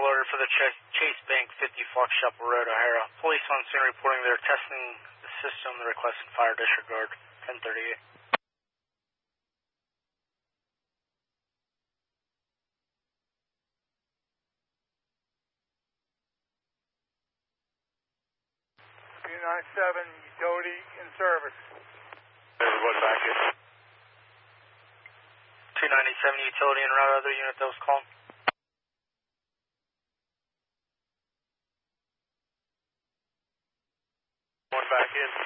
alerted for the Chase Bank 50 Fox Chapel Road, O'Hara. Police on scene reporting they're testing the system. They're requesting fire disregard 1038. P97 utility in service. Everybody back in. 297 utility and route other unit that was called. One back in.